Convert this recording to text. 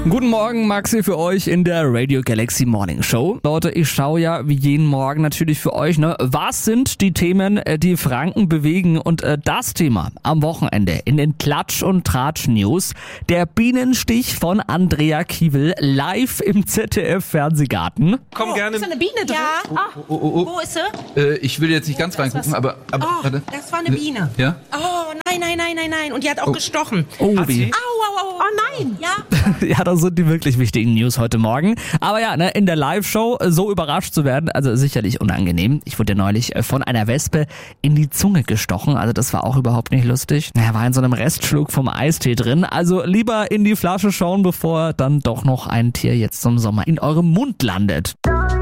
Guten Morgen, Maxi, für euch in der Radio Galaxy Morning Show. Leute, ich schaue ja wie jeden Morgen natürlich für euch, was sind die Themen, die Franken bewegen, und das Thema am Wochenende in den Klatsch- und Tratsch-News, der Bienenstich von Andrea Kiewel live im ZDF-Fernsehgarten. Komm gerne. Ist da eine Biene drin? Ja. Wo ist sie? Ich will jetzt nicht ganz reingucken, aber warte. Das war eine Biene. Ja? Oh, nein. Und die hat auch gestochen. Oh, wie? Au. Oh nein. Ja. Ja, das sind die wirklich wichtigen News heute Morgen. Aber ja, in der Live-Show so überrascht zu werden, also sicherlich unangenehm. Ich wurde ja neulich von einer Wespe in die Zunge gestochen, also das war auch überhaupt nicht lustig. Er war in so einem Restschluck vom Eistee drin, also lieber in die Flasche schauen, bevor dann doch noch ein Tier jetzt zum Sommer in eurem Mund landet.